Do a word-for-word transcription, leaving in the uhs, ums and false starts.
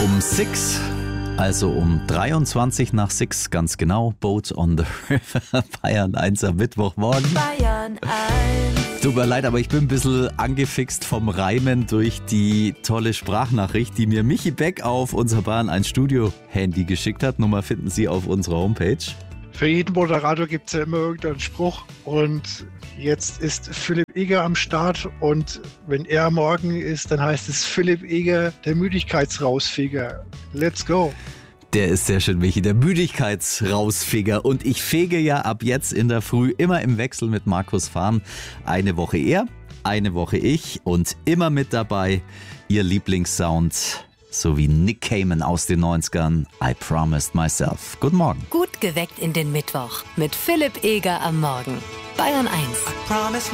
Um sechs, also um dreiundzwanzig nach sechs, ganz genau. Boat on the River, Bayern eins am Mittwochmorgen. Bayern eins. Tut mir leid, aber ich bin ein bisschen angefixt vom Reimen durch die tolle Sprachnachricht, die mir Michi Beck auf unser Bayern eins Studio-Handy geschickt hat. Nummer finden Sie auf unserer Homepage. Für jeden Moderator gibt es ja immer irgendeinen Spruch und jetzt ist Philipp Eger am Start und wenn er morgen ist, dann heißt es Philipp Eger, der Müdigkeitsrausfeger. Let's go! Der ist sehr schön, Michi, der Müdigkeitsrausfeger. Und ich fege ja ab jetzt in der Früh immer im Wechsel mit Markus Fahn. Eine Woche er, eine Woche ich und immer mit dabei Ihr Lieblingssound. So wie Nick Cayman aus den neunzigern. I promised myself. Guten Morgen. Gut geweckt in den Mittwoch mit Philipp Eger am Morgen. Bayern eins.